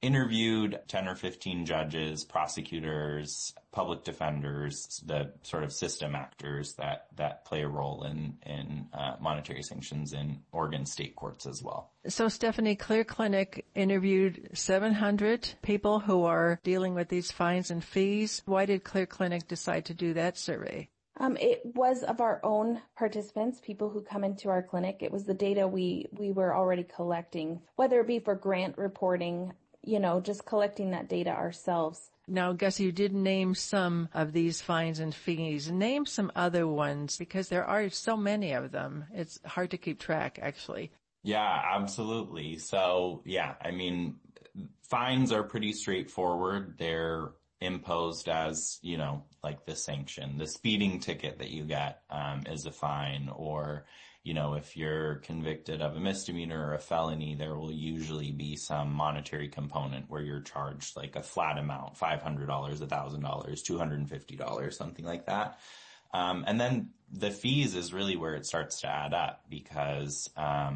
interviewed 10 or 15 judges, prosecutors, public defenders, the sort of system actors that play a role in monetary sanctions in Oregon state courts as well. So, Stephanie, Clear Clinic interviewed 700 people who are dealing with these fines and fees. Why did Clear Clinic decide to do that survey? It was of our own participants, people who come into our clinic. It was the data we were already collecting, whether it be for grant reporting, just collecting that data ourselves. Now, Gus, you did name some of these fines and fees. Name some other ones, because there are so many of them. It's hard to keep track, actually. Yeah, absolutely. So, fines are pretty straightforward. They're imposed as, like the sanction. The speeding ticket that you get is a fine, or, if you're convicted of a misdemeanor or a felony, there will usually be some monetary component where you're charged like a flat amount, $500, $1,000, $250, something like that. And then the fees is really where it starts to add up, because,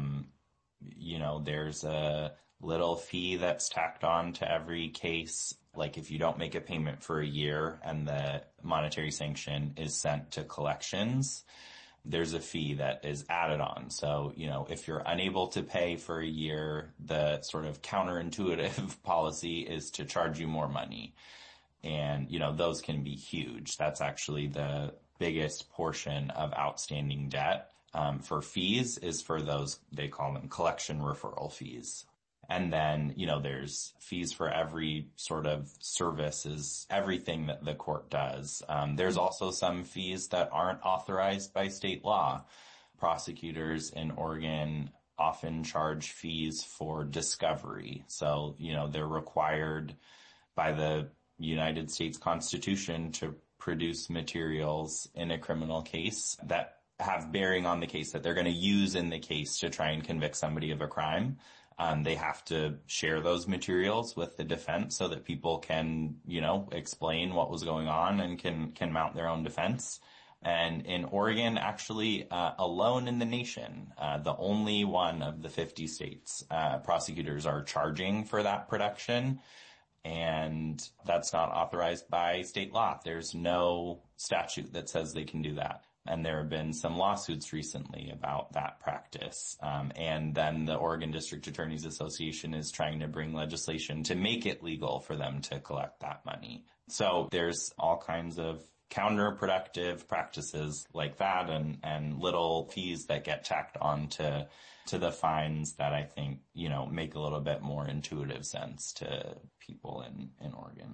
there's a little fee that's tacked on to every case. Like if you don't make a payment for a year and the monetary sanction is sent to collections, there's a fee that is added on. So, if you're unable to pay for a year, the sort of counterintuitive policy is to charge you more money. And, those can be huge. That's actually the biggest portion of outstanding debt. For fees is for those, they call them collection referral fees. And then, there's fees for every sort of services, everything that the court does. There's also some fees that aren't authorized by state law. Prosecutors in Oregon often charge fees for discovery. So, they're required by the United States Constitution to produce materials in a criminal case that have bearing on the case that they're going to use in the case to try and convict somebody of a crime. They have to share those materials with the defense so that people can, explain what was going on and can mount their own defense. And in Oregon, actually, alone in the nation, the only one of the 50 states, prosecutors are charging for that production. And that's not authorized by state law. There's no statute that says they can do that. And there have been some lawsuits recently about that practice. And then the Oregon District Attorneys Association is trying to bring legislation to make it legal for them to collect that money. So there's all kinds of counterproductive practices like that and little fees that get tacked on to the fines that I think, make a little bit more intuitive sense to people in Oregon.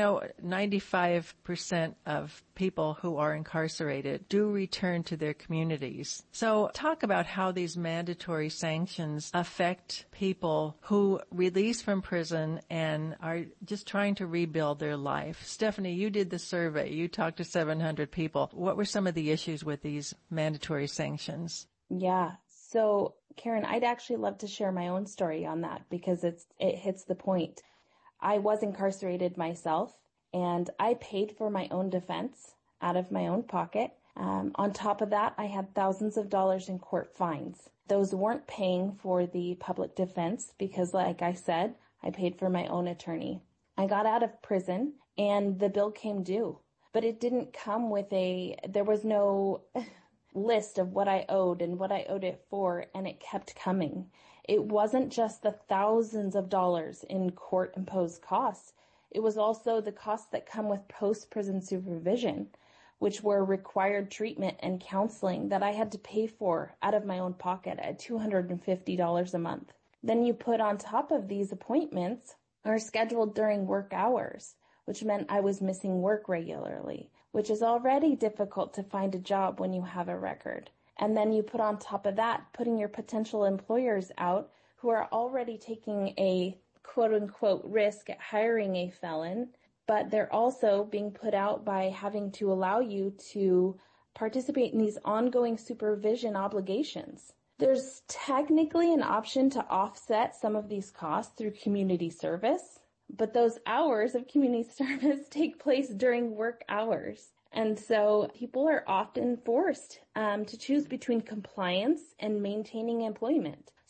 95% of people who are incarcerated do return to their communities. So talk about how these mandatory sanctions affect people who release from prison and are just trying to rebuild their life. Stephanie, you did the survey. You talked to 700 people. What were some of the issues with these mandatory sanctions? Yeah. So, Karen, I'd actually love to share my own story on that because it hits the point. I was incarcerated myself, and I paid for my own defense out of my own pocket. On top of that, I had thousands of dollars in court fines. Those weren't paying for the public defense because, like I said, I paid for my own attorney. I got out of prison, and the bill came due. But it didn't come with there was no list of what I owed and what I owed it for, and it kept coming. It wasn't just the thousands of dollars in court-imposed costs. It was also the costs that come with post-prison supervision, which were required treatment and counseling that I had to pay for out of my own pocket at $250 a month. Then you put on top of these appointments are scheduled during work hours, which meant I was missing work regularly, which is already difficult to find a job when you have a record. And then you put on top of that, putting your potential employers out who are already taking a quote-unquote risk at hiring a felon, but they're also being put out by having to allow you to participate in these ongoing supervision obligations. There's technically an option to offset some of these costs through community service, but those hours of community service take place during work hours. And so people are often forced to choose between compliance and maintaining employment.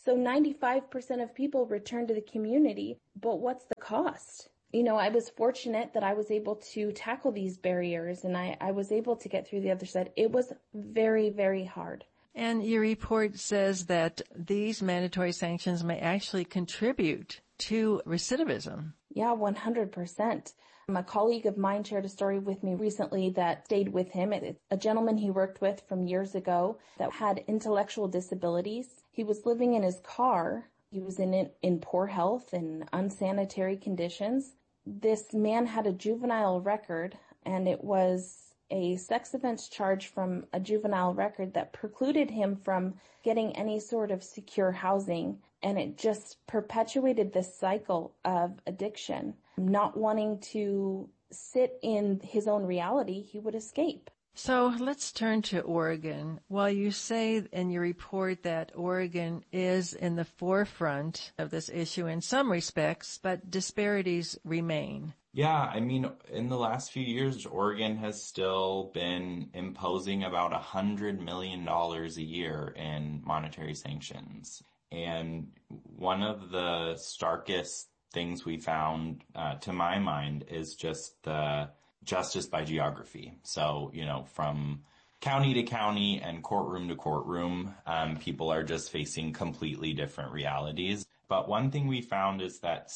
So 95% of people return to the community, but what's the cost? I was fortunate that I was able to tackle these barriers and I was able to get through the other side. It was very, very hard. And your report says that these mandatory sanctions may actually contribute to recidivism. Yeah, 100%. A colleague of mine shared a story with me recently that stayed with him. It's a gentleman he worked with from years ago that had intellectual disabilities. He was living in his car. He was in poor health and unsanitary conditions. This man had a juvenile record, and it was a sex offense charge from a juvenile record that precluded him from getting any sort of secure housing. And it just perpetuated this cycle of addiction. Not wanting to sit in his own reality, he would escape. So let's turn to Oregon. While you say in your report that Oregon is in the forefront of this issue in some respects, but disparities remain. Yeah, in the last few years, Oregon has still been imposing about $100 million a year in monetary sanctions. And one of the starkest things we found, to my mind, is just the justice by geography. So, from county to county and courtroom to courtroom, people are just facing completely different realities. But one thing we found is that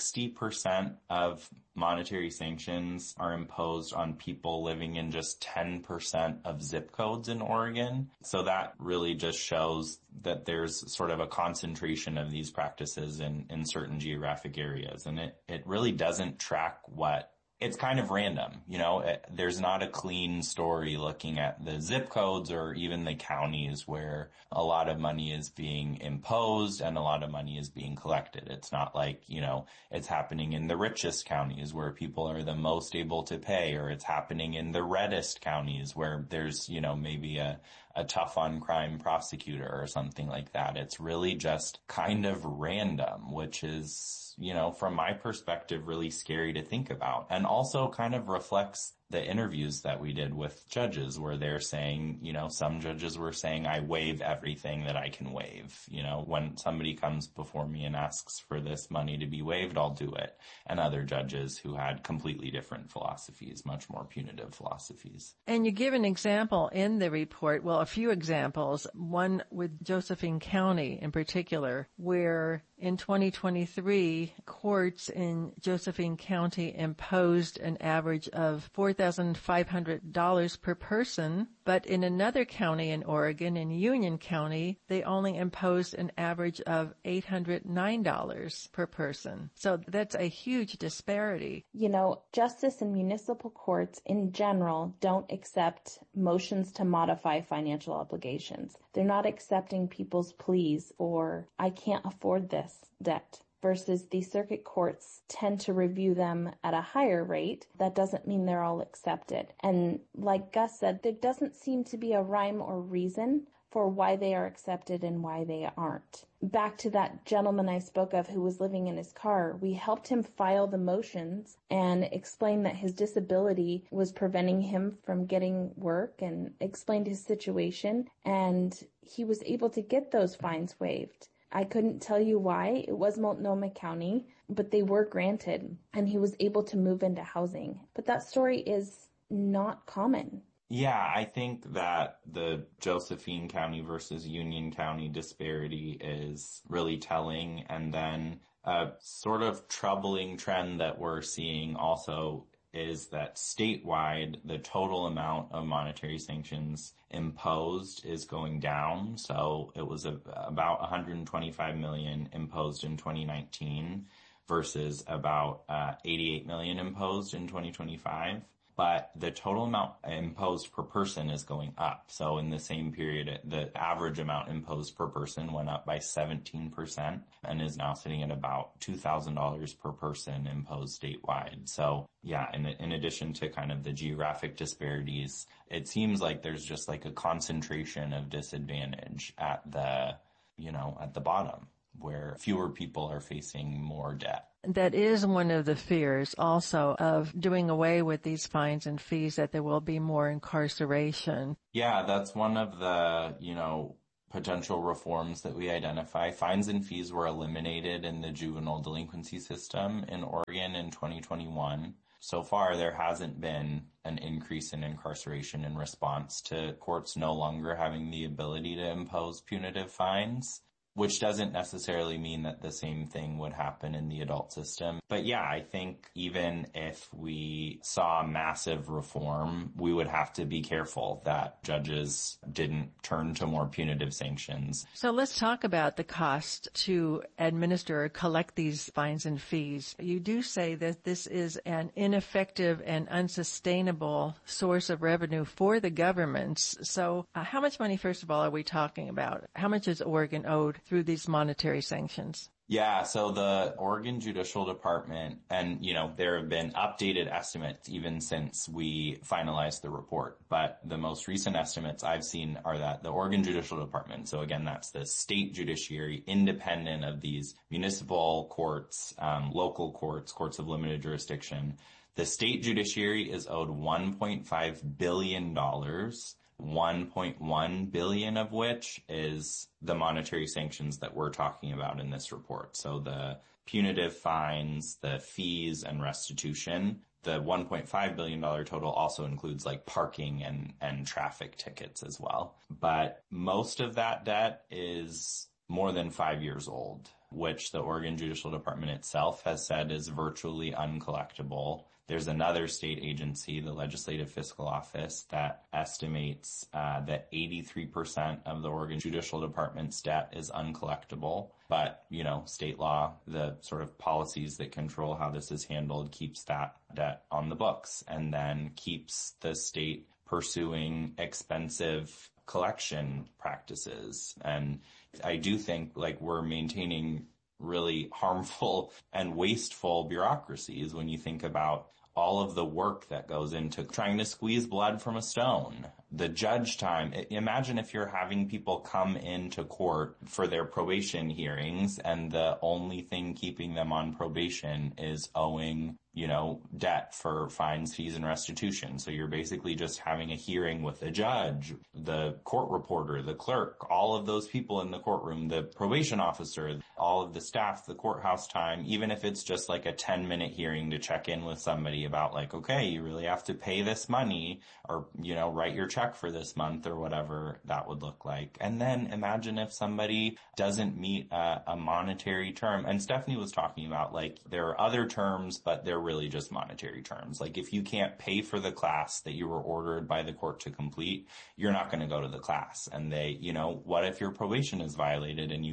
60% of monetary sanctions are imposed on people living in just 10% of zip codes in Oregon. So that really just shows that there's sort of a concentration of these practices in certain geographic areas. And it really doesn't track it's kind of random, there's not a clean story looking at the zip codes or even the counties where a lot of money is being imposed and a lot of money is being collected. It's not like, it's happening in the richest counties where people are the most able to pay, or it's happening in the reddest counties where there's, maybe a tough on crime prosecutor or something like that. It's really just kind of random, which is, from my perspective, really scary to think about, and also kind of reflects the interviews that we did with judges where they're saying, some judges were saying, I waive everything that I can waive. When somebody comes before me and asks for this money to be waived, I'll do it. And other judges who had completely different philosophies, much more punitive philosophies. And you give an example in the report, well, a few examples, one with Josephine County in particular, where in 2023, courts in Josephine County imposed an average of $4,500 per person, but in another county in Oregon, in Union County, they only imposed an average of $809 per person. So that's a huge disparity. Justice and municipal courts in general don't accept motions to modify financial obligations. They're not accepting people's pleas for, I can't afford this debt. Versus the circuit courts tend to review them at a higher rate. That doesn't mean they're all accepted. And like Gus said, there doesn't seem to be a rhyme or reason for why they are accepted and why they aren't. Back to that gentleman I spoke of who was living in his car, we helped him file the motions and explain that his disability was preventing him from getting work, and explained his situation, and he was able to get those fines waived. I couldn't tell you why. It was Multnomah County, but they were granted, and he was able to move into housing. But that story is not common. Yeah, I think that the Josephine County versus Union County disparity is really telling. And then a sort of troubling trend that we're seeing also is that statewide, the total amount of monetary sanctions imposed is going down. So it was about $125 million imposed in 2019 versus about 88 million imposed in 2025. But the total amount imposed per person is going up. So in the same period, the average amount imposed per person went up by 17% and is now sitting at about $2,000 per person imposed statewide. So yeah, in addition to kind of the geographic disparities, it seems like there's just like a concentration of disadvantage at the bottom, where fewer people are facing more debt. That is one of the fears also of doing away with these fines and fees, that there will be more incarceration. Yeah, that's one of the, potential reforms that we identify. Fines and fees were eliminated in the juvenile delinquency system in Oregon in 2021. So far, there hasn't been an increase in incarceration in response to courts no longer having the ability to impose punitive fines, which doesn't necessarily mean that the same thing would happen in the adult system. But yeah, I think even if we saw massive reform, we would have to be careful that judges didn't turn to more punitive sanctions. So let's talk about the cost to administer or collect these fines and fees. You do say that this is an ineffective and unsustainable source of revenue for the governments. So how much money, first of all, are we talking about? How much is Oregon owed through these monetary sanctions? Yeah, so the Oregon Judicial Department, and, there have been updated estimates even since we finalized the report, but the most recent estimates I've seen are that the Oregon Judicial Department, so again, that's the state judiciary, independent of these municipal courts, local courts, courts of limited jurisdiction, the state judiciary is owed $1.5 billion. 1.1 billion of which is the monetary sanctions that we're talking about in this report. So the punitive fines, the fees, and restitution. The $1.5 billion total also includes like parking and traffic tickets as well. But most of that debt is more than 5 years old, which the Oregon Judicial Department itself has said is virtually uncollectible. There's another state agency, the Legislative Fiscal Office, that estimates that 83% of the Oregon Judicial Department's debt is uncollectible. But, state law, the sort of policies that control how this is handled, keeps that debt on the books and then keeps the state pursuing expensive collection practices. And I do think we're maintaining really harmful and wasteful bureaucracies when you think about all of the work that goes into trying to squeeze blood from a stone. The judge time. Imagine if you're having people come into court for their probation hearings and the only thing keeping them on probation is owing, debt for fines, fees, and restitution. So you're basically just having a hearing with the judge, the court reporter, the clerk, all of those people in the courtroom, the probation officer, all of the staff, the courthouse time, even if it's just like a 10-minute hearing to check in with somebody about okay, you really have to pay this money or, write your check for this month or whatever that would look like. And then imagine if somebody doesn't meet a monetary term. And Stephanie was talking about there are other terms, but they're really just monetary terms. If you can't pay for the class that you were ordered by the court to complete, you're not going to go to the class. And what if your probation is violated and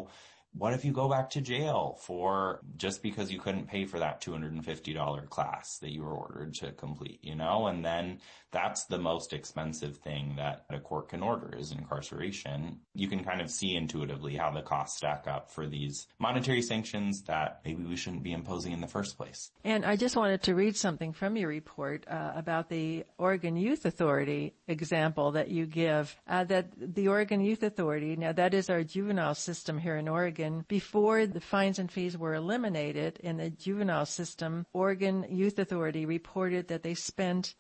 what if you go back to jail for just because you couldn't pay for that $250 class that you were ordered to complete, And then that's the most expensive thing that a court can order is incarceration. You can kind of see intuitively how the costs stack up for these monetary sanctions that maybe we shouldn't be imposing in the first place. And I just wanted to read something from your report about the Oregon Youth Authority example that you give, that the Oregon Youth Authority, now that is our juvenile system here in Oregon, before the fines and fees were eliminated in the juvenile system, Oregon Youth Authority reported that they spent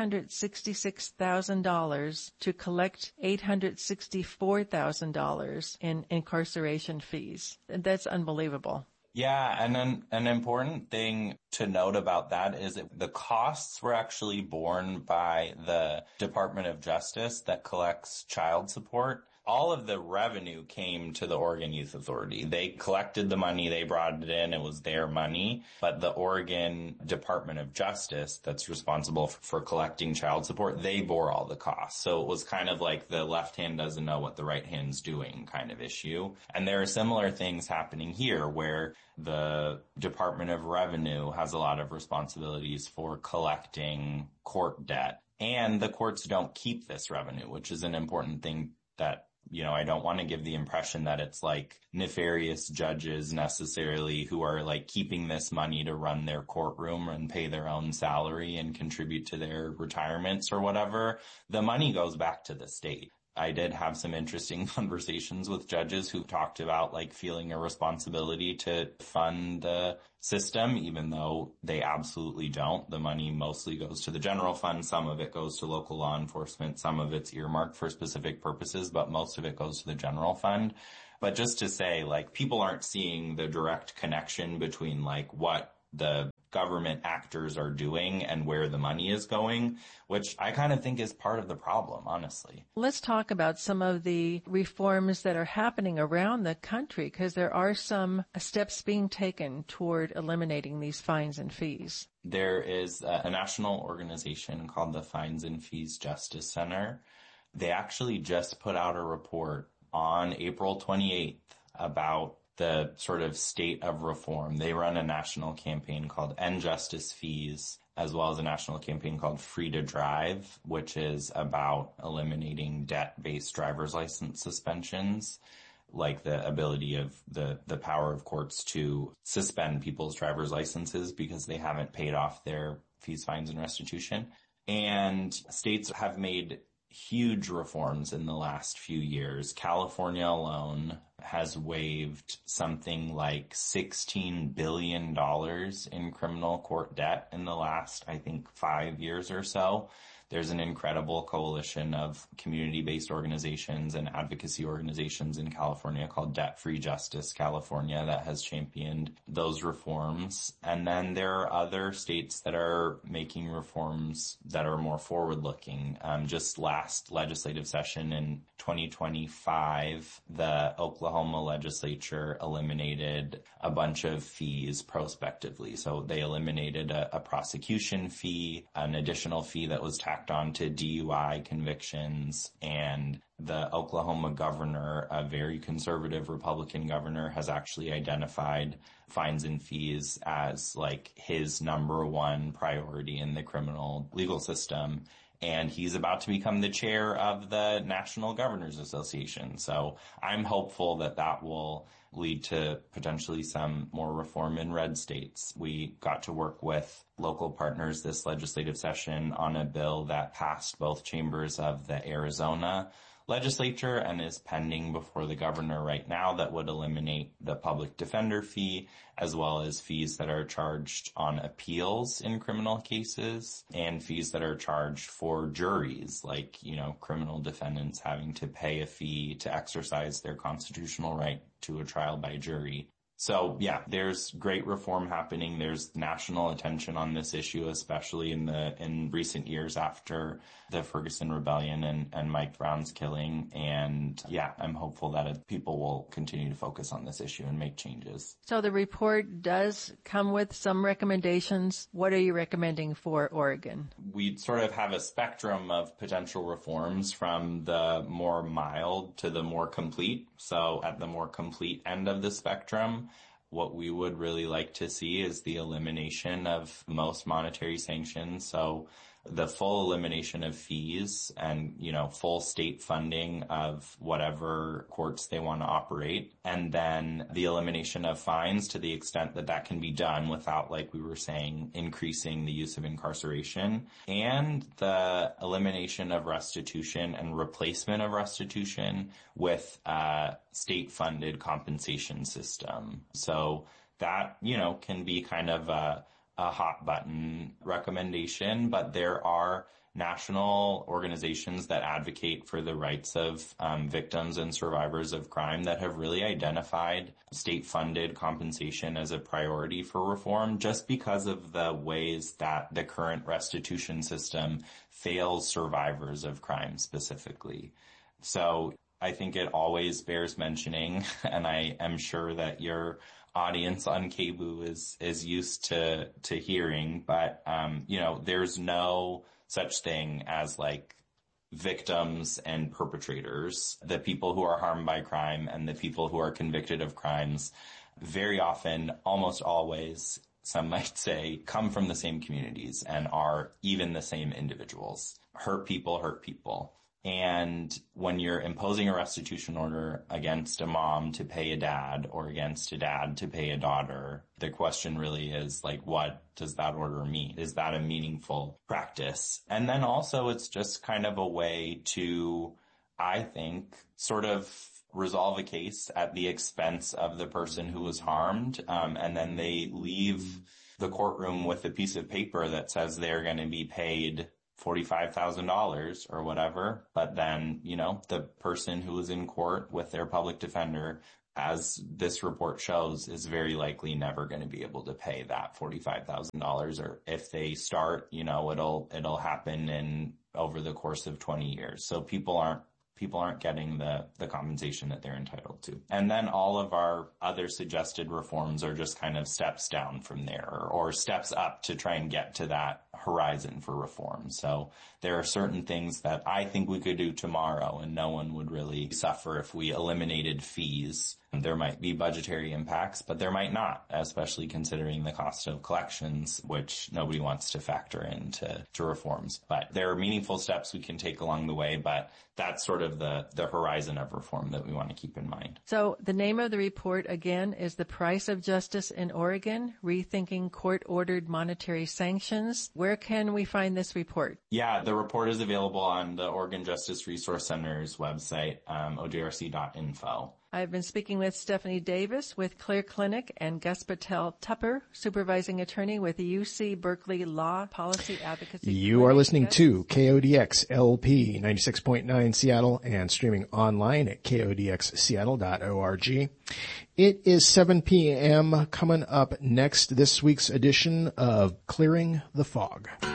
$866,000 to collect $864,000 in incarceration fees. That's unbelievable. Yeah, and then an important thing to note about that is that the costs were actually borne by the Department of Justice that collects child support. All of the revenue came to the Oregon Youth Authority. They collected the money, they brought it in, it was their money. But the Oregon Department of Justice that's responsible for collecting child support, they bore all the costs. So it was kind of like the left hand doesn't know what the right hand's doing kind of issue. And there are similar things happening here where the Department of Revenue has a lot of responsibilities for collecting court debt. And the courts don't keep this revenue, which is an important thing that I don't want to give the impression that it's nefarious judges necessarily who are keeping this money to run their courtroom and pay their own salary and contribute to their retirements or whatever. The money goes back to the state. I did have some interesting conversations with judges who talked about like feeling a responsibility to fund the system, even though they absolutely don't. The money mostly goes to the general fund. Some of it goes to local law enforcement. Some of it's earmarked for specific purposes, but most of it goes to the general fund. But just to say, like, people aren't seeing the direct connection between like what the government actors are doing and where the money is going, which I kind of think is part of the problem, honestly. Let's talk about some of the reforms that are happening around the country, because there are some steps being taken toward eliminating these fines and fees. There is a national organization called the Fines and Fees Justice Center. They actually just put out a report on April 28th about the sort of state of reform. They run a national campaign called End Justice Fees, as well as a national campaign called Free to Drive, which is about eliminating debt-based driver's license suspensions, like the ability of the power of courts to suspend people's driver's licenses because they haven't paid off their fees, fines, and restitution. And states have made huge reforms in the last few years. California alone has waived something like $16 billion in criminal court debt in the last, I think, 5 years or so. There's an incredible coalition of community-based organizations and advocacy organizations in California called Debt Free Justice California that has championed those reforms. And then there are other states that are making reforms that are more forward-looking. Just last legislative session in 2025, the Oklahoma legislature eliminated a bunch of fees prospectively. So they eliminated a prosecution fee, an additional fee that was tacked on to DUI convictions, and the Oklahoma governor, a very conservative Republican governor, has actually identified fines and fees as like his number one priority in the criminal legal system. And he's about to become the chair of the National Governors Association. So I'm hopeful that that will lead to potentially some more reform in red states. We got to work with local partners this legislative session on a bill that passed both chambers of the Arizona legislature and is pending before the governor right now that would eliminate the public defender fee, as well as fees that are charged on appeals in criminal cases and fees that are charged for juries, like, criminal defendants having to pay a fee to exercise their constitutional right to a trial by jury. So yeah, there's great reform happening. There's national attention on this issue, especially in recent years after the Ferguson Rebellion and Mike Brown's killing. And yeah, I'm hopeful that people will continue to focus on this issue and make changes. So the report does come with some recommendations. What are you recommending for Oregon? We sort of have a spectrum of potential reforms from the more mild to the more complete. So at the more complete end of the spectrum, what we would really like to see is the elimination of most monetary sanctions. So the full elimination of fees and, full state funding of whatever courts they want to operate. And then the elimination of fines to the extent that that can be done without, like we were saying, increasing the use of incarceration. And the elimination of restitution and replacement of restitution with a state-funded compensation system. So that, can be kind of a hot button recommendation, but there are national organizations that advocate for the rights of victims and survivors of crime that have really identified state-funded compensation as a priority for reform just because of the ways that the current restitution system fails survivors of crime specifically. So I think it always bears mentioning, and I am sure that your audience on KBOO is used to hearing, but, there's no such thing as like victims and perpetrators. The people who are harmed by crime and the people who are convicted of crimes very often, almost always, some might say, come from the same communities and are even the same individuals. Hurt people. And when you're imposing a restitution order against a mom to pay a dad or against a dad to pay a daughter, the question really is like, what does that order mean? Is that a meaningful practice? And then also it's just kind of a way to I think, sort of resolve a case at the expense of the person who was harmed, and then they leave the courtroom with a piece of paper that says they're going to be paid $45,000 or whatever. But then, the person who was in court with their public defender, as this report shows, is very likely never going to be able to pay that $45,000. Or if they start, it'll happen over the course of 20 years. So people aren't getting the compensation that they're entitled to. And then all of our other suggested reforms are just kind of steps down from there, or steps up to try and get to that horizon for reform. So there are certain things that I think we could do tomorrow and no one would really suffer if we eliminated fees. There might be budgetary impacts, but there might not, especially considering the cost of collections, which nobody wants to factor into reforms. But there are meaningful steps we can take along the way, but that's sort of the horizon of reform that we want to keep in mind. So the name of the report, again, is The Price of Justice in Oregon, Rethinking Court-Ordered Monetary Sanctions. Where can we find this report? Yeah, the report is available on the Oregon Justice Resource Center's website, ojrc.info. I've been speaking with Stephanie Davis with Clear Clinic and Gus Patel Tupper, supervising attorney with the UC Berkeley Law Policy Advocacy. You are listening to KODX LP 96.9 Seattle and streaming online at kodxseattle.org. It is 7 p.m. Coming up next, this week's edition of Clearing the Fog.